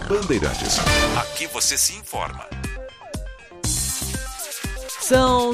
Bandeirantes. Aqui você se informa. São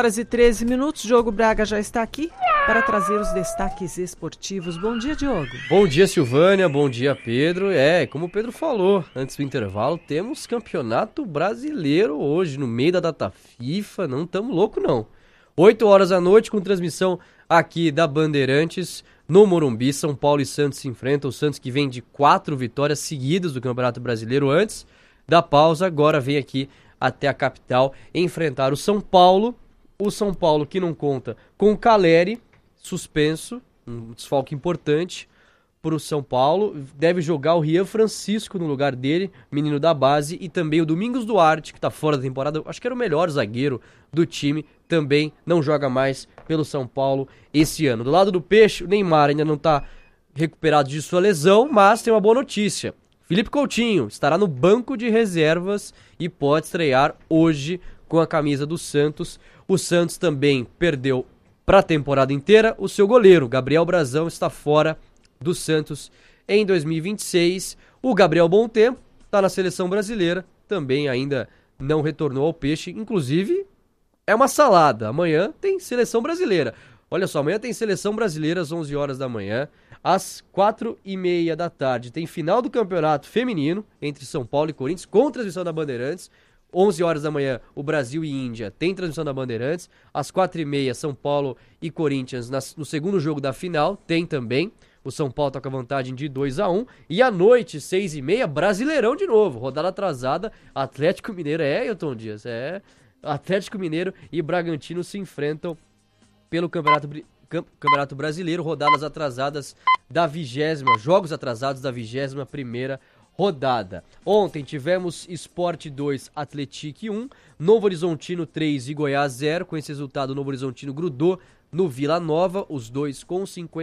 5h13. Diogo Braga já está aqui para trazer os destaques esportivos. Bom dia, Diogo. Bom dia, Silvânia. Bom dia, Pedro. Como o Pedro falou, antes do intervalo, temos Campeonato Brasileiro hoje, no meio da data FIFA. Não estamos loucos, não. 8 horas da noite, com transmissão aqui da Bandeirantes, no Morumbi. São Paulo e Santos se enfrentam. O Santos, que vem de 4 vitórias seguidas do Campeonato Brasileiro antes da pausa, agora vem aqui até a capital enfrentar o São Paulo. O São Paulo que não conta com o Caleri, suspenso, um desfalque importante para o São Paulo. Deve jogar o Rian Francisco no lugar dele, menino da base, e também o Domingos Duarte, que está fora da temporada. Acho que era o melhor zagueiro do time, também não joga mais pelo São Paulo esse ano. Do lado do Peixe, o Neymar ainda não está recuperado de sua lesão, mas tem uma boa notícia. Felipe Coutinho estará no banco de reservas e pode estrear hoje com a camisa do Santos. O Santos também perdeu para a temporada inteira o seu goleiro. Gabriel Brazão está fora do Santos em 2026. O Gabriel Bom Tempo está na seleção brasileira, também ainda não retornou ao Peixe. Inclusive, é uma salada. Amanhã tem seleção brasileira. Olha só, amanhã tem seleção brasileira às 11 horas da manhã. Às 4h30 da tarde tem final do campeonato feminino entre São Paulo e Corinthians, com transmissão da Bandeirantes. 11 horas da manhã, o Brasil e Índia tem transmissão da Bandeirantes. Às 4h30, São Paulo e Corinthians no segundo jogo da final, tem também. O São Paulo toca vantagem de 2-1. E à noite, 6h30, Brasileirão de novo. Rodada atrasada, Atlético Mineiro, Ailton Dias, Atlético Mineiro e Bragantino se enfrentam pelo Campeonato Brasileiro, rodadas atrasadas da 20ª, jogos atrasados da 21ª rodada. Ontem tivemos Sport 2, Atlético 1, Novo Horizontino 3 e Goiás 0. Com esse resultado, o Novo Horizontino grudou no Vila Nova, os dois com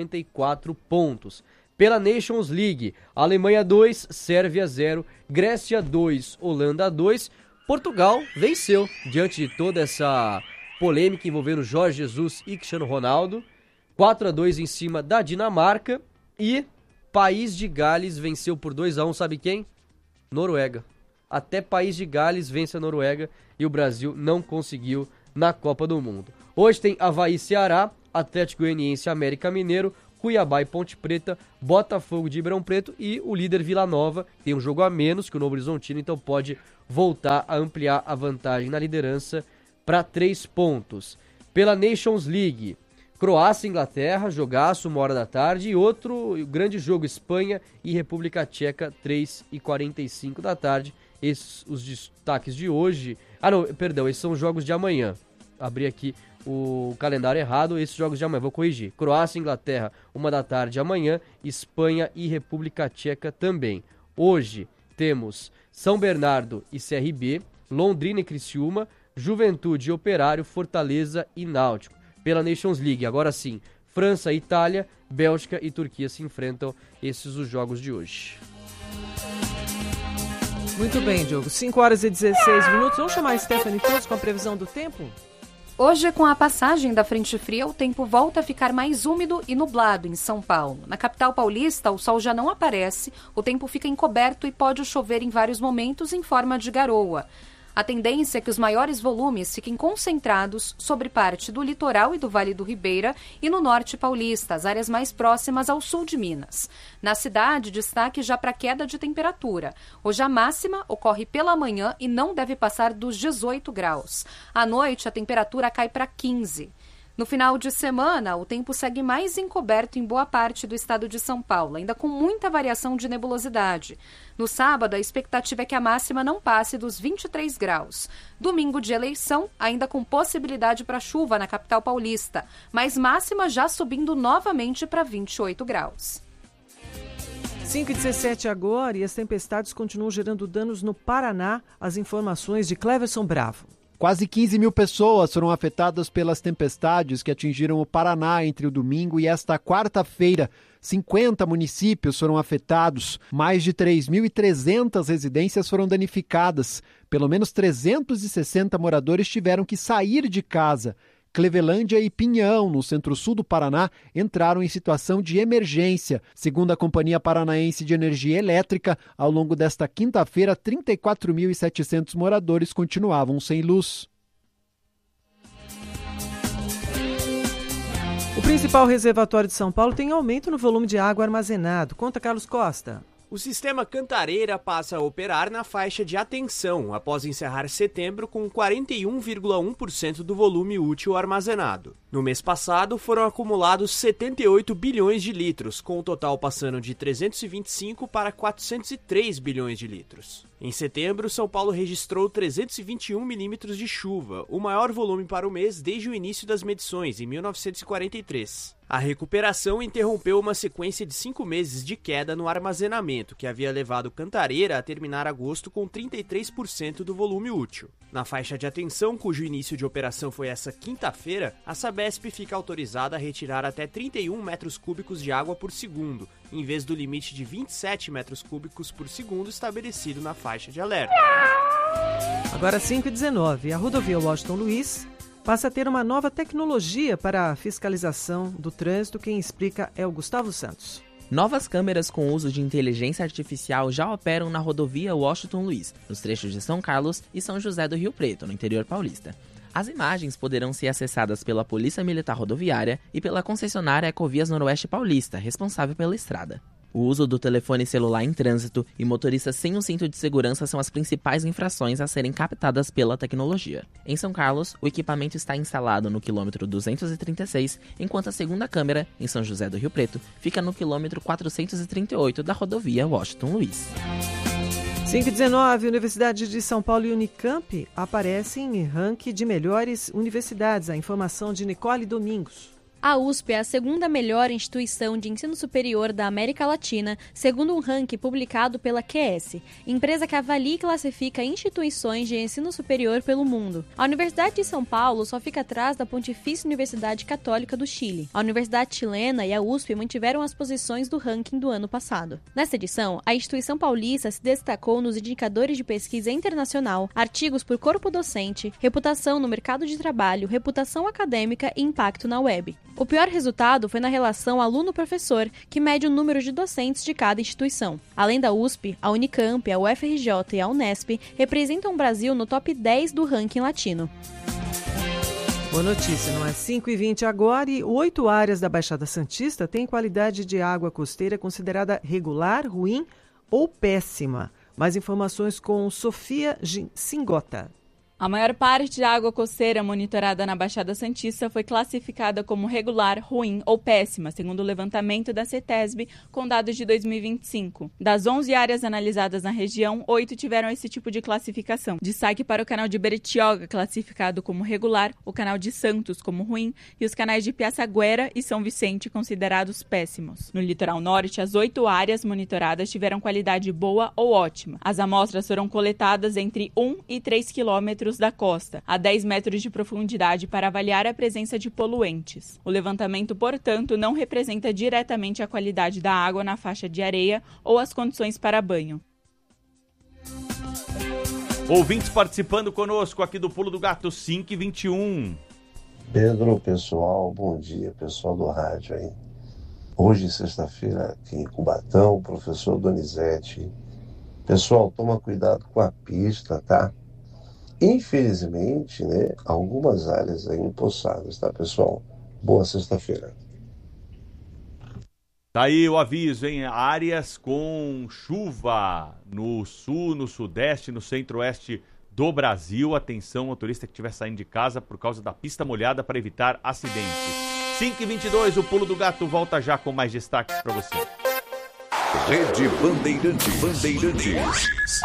54 pontos. Pela Nations League, Alemanha 2, Sérvia 0, Grécia 2, Holanda 2. Portugal venceu diante de toda essa polêmica envolvendo Jorge Jesus e Cristiano Ronaldo. 4-2 em cima da Dinamarca. E País de Gales venceu por 2-1, sabe quem? Noruega. Até País de Gales vence a Noruega e o Brasil não conseguiu na Copa do Mundo. Hoje tem Avaí e Ceará, Atlético Goianiense e América Mineiro, Cuiabá e Ponte Preta, Botafogo de Ribeirão Preto e o líder Vila Nova. Tem um jogo a menos que o Novo Horizontino, então pode voltar a ampliar a vantagem na liderança para 3 pontos. Pela Nations League, Croácia e Inglaterra, jogaço, 1h da tarde. E outro grande jogo, Espanha e República Tcheca, 3h45 da tarde. Esses os destaques de hoje. Esses são os jogos de amanhã. Abri aqui o calendário errado, esses jogos de amanhã, vou corrigir. Croácia e Inglaterra, 1h da tarde amanhã. Espanha e República Tcheca também. Hoje temos São Bernardo e CRB, Londrina e Criciúma, Juventude e Operário, Fortaleza e Náutico. Pela Nations League, agora sim, França e Itália, Bélgica e Turquia se enfrentam. Esses os jogos de hoje. Muito bem, Diogo. 5h16. Vamos chamar a Stephanie Todos com a previsão do tempo? Hoje, com a passagem da frente fria, o tempo volta a ficar mais úmido e nublado em São Paulo. Na capital paulista, o sol já não aparece, o tempo fica encoberto e pode chover em vários momentos em forma de garoa. A tendência é que os maiores volumes fiquem concentrados sobre parte do litoral e do Vale do Ribeira e no norte paulista, as áreas mais próximas ao sul de Minas. Na cidade, destaque já para queda de temperatura. Hoje a máxima ocorre pela manhã e não deve passar dos 18 graus. À noite, a temperatura cai para 15. No final de semana, o tempo segue mais encoberto em boa parte do estado de São Paulo, ainda com muita variação de nebulosidade. No sábado, a expectativa é que a máxima não passe dos 23 graus. Domingo de eleição, ainda com possibilidade para chuva na capital paulista, mas máxima já subindo novamente para 28 graus. 5h17 agora, e as tempestades continuam gerando danos no Paraná. As informações de Cleverson Bravo. Quase 15 mil pessoas foram afetadas pelas tempestades que atingiram o Paraná entre o domingo e esta quarta-feira. 50 municípios foram afetados, mais de 3.300 residências foram danificadas. Pelo menos 360 moradores tiveram que sair de casa. Clevelândia e Pinhão, no centro-sul do Paraná, entraram em situação de emergência. Segundo a Companhia Paranaense de Energia Elétrica, ao longo desta quinta-feira, 34.700 moradores continuavam sem luz. O principal reservatório de São Paulo tem aumento no volume de água armazenado. Conta, Carlos Costa. O sistema Cantareira passa a operar na faixa de atenção, após encerrar setembro com 41,1% do volume útil armazenado. No mês passado, foram acumulados 78 bilhões de litros, com o total passando de 325 para 403 bilhões de litros. Em setembro, São Paulo registrou 321 milímetros de chuva, o maior volume para o mês desde o início das medições, em 1943. A recuperação interrompeu uma sequência de 5 meses de queda no armazenamento, que havia levado Cantareira a terminar agosto com 33% do volume útil. Na faixa de atenção, cujo início de operação foi essa quinta-feira, a Sabesp fica autorizada a retirar até 31 metros cúbicos de água por segundo, em vez do limite de 27 metros cúbicos por segundo estabelecido na faixa de alerta. Agora 5h19, a rodovia Washington Luiz passa a ter uma nova tecnologia para a fiscalização do trânsito. Quem explica é o Gustavo Santos. Novas câmeras com uso de inteligência artificial já operam na rodovia Washington Luiz, nos trechos de São Carlos e São José do Rio Preto, no interior paulista. As imagens poderão ser acessadas pela Polícia Militar Rodoviária e pela concessionária Ecovias Noroeste Paulista, responsável pela estrada. O uso do telefone celular em trânsito e motoristas sem o cinto de segurança são as principais infrações a serem captadas pela tecnologia. Em São Carlos, o equipamento está instalado no quilômetro 236, enquanto a segunda câmera, em São José do Rio Preto, fica no quilômetro 438 da rodovia Washington Luiz. 5h19, Universidade de São Paulo e Unicamp aparecem em ranking de melhores universidades. A informação de Nicole Domingos. A USP é a segunda melhor instituição de ensino superior da América Latina, segundo um ranking publicado pela QS, empresa que avalia e classifica instituições de ensino superior pelo mundo. A Universidade de São Paulo só fica atrás da Pontifícia Universidade Católica do Chile. A Universidade Chilena e a USP mantiveram as posições do ranking do ano passado. Nesta edição, a instituição paulista se destacou nos indicadores de pesquisa internacional, artigos por corpo docente, reputação no mercado de trabalho, reputação acadêmica e impacto na web. O pior resultado foi na relação aluno-professor, que mede o número de docentes de cada instituição. Além da USP, a Unicamp, a UFRJ e a Unesp representam o Brasil no top 10 do ranking latino. Boa notícia, não é? 5h20 agora e 8 áreas da Baixada Santista têm qualidade de água costeira considerada regular, ruim ou péssima. Mais informações com Sofia Singota. A maior parte da água costeira monitorada na Baixada Santista foi classificada como regular, ruim ou péssima, segundo o levantamento da CETESB, com dados de 2025. Das 11 áreas analisadas na região, 8 tiveram esse tipo de classificação. Destaque para o canal de Bertioga, classificado como regular, o canal de Santos como ruim e os canais de Piaçaguera e São Vicente considerados péssimos. No litoral norte, as 8 áreas monitoradas tiveram qualidade boa ou ótima. As amostras foram coletadas entre 1 e 3 quilômetros da costa, a 10 metros de profundidade, para avaliar a presença de poluentes. O levantamento, portanto, não representa diretamente a qualidade da água na faixa de areia ou as condições para banho. Ouvintes participando conosco aqui do Pulo do Gato, 5h21. Pedro, pessoal, bom dia, pessoal do rádio aí. Hoje, sexta-feira, aqui em Cubatão, professor Donizete. Pessoal, toma cuidado com a pista, tá? Infelizmente, né, algumas áreas aí empoçadas, tá, pessoal? Boa sexta-feira. Tá aí o aviso, hein? Áreas com chuva no sul, no sudeste, no centro-oeste do Brasil. Atenção, motorista que estiver saindo de casa por causa da pista molhada para evitar acidentes. 5h22, o Pulo do Gato volta já com mais destaques para você. Rede Bandeirantes.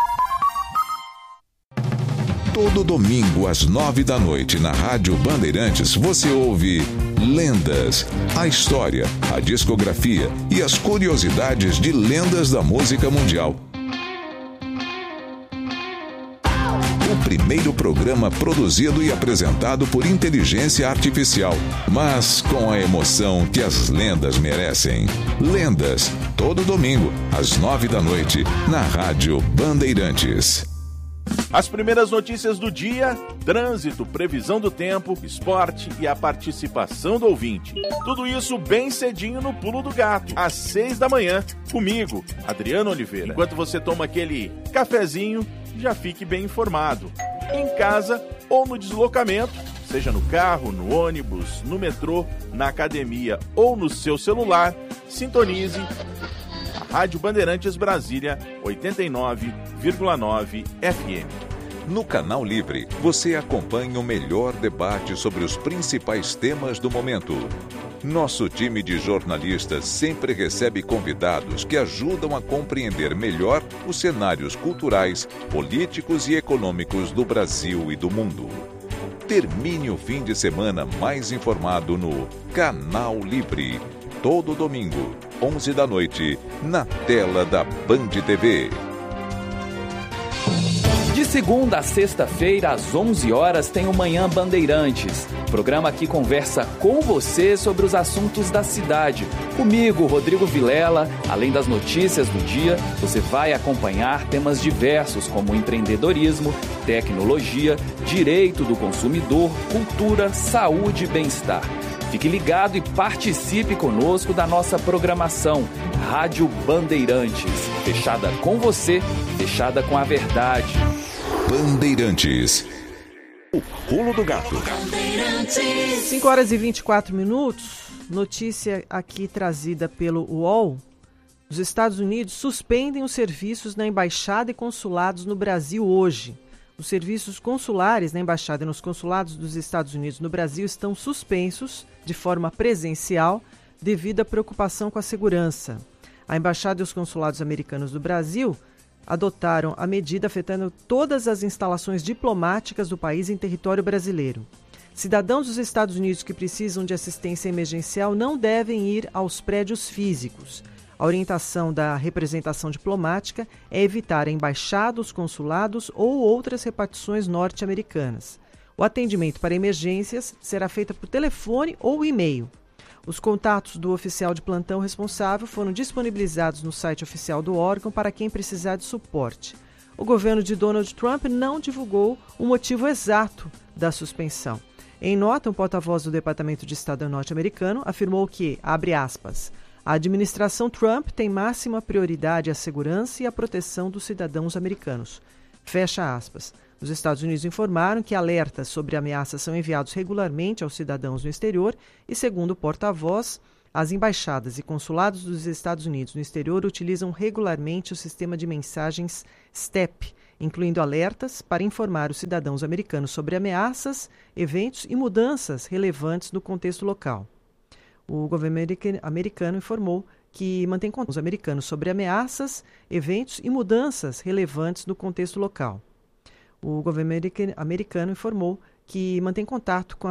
Todo domingo às 9 da noite na Rádio Bandeirantes você ouve Lendas, a história, a discografia e as curiosidades de lendas da música mundial. O primeiro programa produzido e apresentado por inteligência artificial, mas com a emoção que as lendas merecem. Lendas, todo domingo às 9 da noite na Rádio Bandeirantes. As primeiras notícias do dia, trânsito, previsão do tempo, esporte e a participação do ouvinte. Tudo isso bem cedinho no Pulo do Gato, às 6 da manhã, comigo, Adriano Oliveira. Enquanto você toma aquele cafezinho, já fique bem informado. Em casa ou no deslocamento, seja no carro, no ônibus, no metrô, na academia ou no seu celular, sintonize a Rádio Bandeirantes Brasília 89,9 FM. No Canal Livre, você acompanha o melhor debate sobre os principais temas do momento. Nosso time de jornalistas sempre recebe convidados que ajudam a compreender melhor os cenários culturais, políticos e econômicos do Brasil e do mundo. Termine o fim de semana mais informado no Canal Livre. Todo domingo, 11 da noite, na tela da Band TV. De segunda a sexta-feira, às 11 horas, tem o Manhã Bandeirantes. Programa que conversa com você sobre os assuntos da cidade. Comigo, Rodrigo Vilela, além das notícias do dia, você vai acompanhar temas diversos como empreendedorismo, tecnologia, direito do consumidor, cultura, saúde e bem-estar. Fique ligado e participe conosco da nossa programação. Rádio Bandeirantes. Fechada com você, fechada com a verdade. Bandeirantes. O Pulo do Gato. 5 horas e 24 minutos. Notícia aqui trazida pelo UOL. Os Estados Unidos suspendem os serviços na embaixada e consulados no Brasil hoje. Os serviços consulares na embaixada e nos consulados dos Estados Unidos no Brasil estão suspensos de forma presencial devido à preocupação com a segurança. A embaixada e os consulados americanos do Brasil adotaram a medida afetando todas as instalações diplomáticas do país em território brasileiro. Cidadãos dos Estados Unidos que precisam de assistência emergencial não devem ir aos prédios físicos. A orientação da representação diplomática é evitar a embaixada, os consulados ou outras repartições norte-americanas. O atendimento para emergências será feito por telefone ou e-mail. Os contatos do oficial de plantão responsável foram disponibilizados no site oficial do órgão para quem precisar de suporte. O governo de Donald Trump não divulgou o motivo exato da suspensão. Em nota, um porta-voz do Departamento de Estado norte-americano afirmou que, abre aspas, a administração Trump tem máxima prioridade à segurança e à proteção dos cidadãos americanos. Fecha aspas. Os Estados Unidos informaram que alertas sobre ameaças são enviados regularmente aos cidadãos no exterior e, segundo o porta-voz, as embaixadas e consulados dos Estados Unidos no exterior utilizam regularmente o sistema de mensagens STEP, incluindo alertas para informar os cidadãos americanos sobre ameaças, eventos e mudanças relevantes no contexto local. O governo americano informou que mantém contato com os americanos sobre ameaças, eventos e mudanças relevantes no contexto local. O governo americano informou que mantém contato com